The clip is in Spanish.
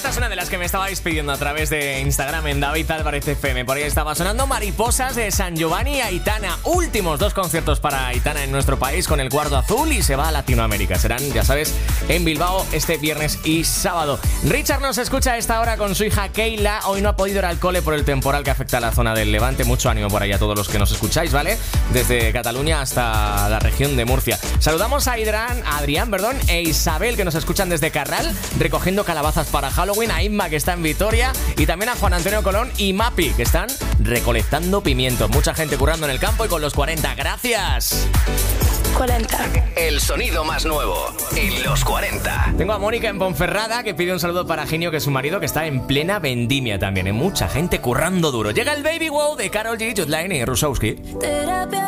Esta es una de las que me estabais pidiendo a través de Instagram en David Álvarez FM. Por ahí estaba sonando Mariposas de San Giovanni y Aitana. Últimos 2 conciertos para Aitana en nuestro país con el Cuarto Azul y se va a Latinoamérica. Serán, ya sabes, en Bilbao este viernes y sábado. Richard nos escucha a esta hora con su hija Keila. Hoy no ha podido ir al cole por el temporal que afecta a la zona del Levante. Mucho ánimo por ahí a todos los que nos escucháis, ¿vale? Desde Cataluña hasta la región de Murcia. Saludamos a Adrián, e Isabel, que nos escuchan desde Carral, recogiendo calabazas para Halloween, a Inma, que está en Vitoria, y también a Juan Antonio Colón y Mapi, que están recolectando pimientos. Mucha gente currando en el campo y con los 40. ¡Gracias! 40. El sonido más nuevo en los 40. Tengo a Mónica en Ponferrada, que pide un saludo para Genio, que es su marido, que está en plena vendimia también. Hay mucha gente currando duro. Llega el Baby Wow de Karol G, Jutline y Rusowski. Terapia